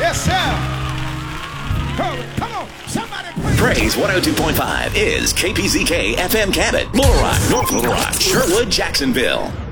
Yes, sir. Come on. Somebody Praise 102.5 is KPZK FM Cabot, Little Rock, North Little Rock, Sherwood, Jacksonville.